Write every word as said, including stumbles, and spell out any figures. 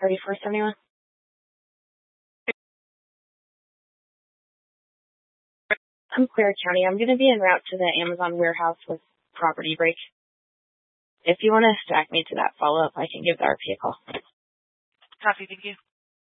thirty-four seventy-one. I'm Clear County. I'm going to be en route to the Amazon warehouse with property break. If you want to stack me to that follow-up, I can give the R P a call. Copy, thank you.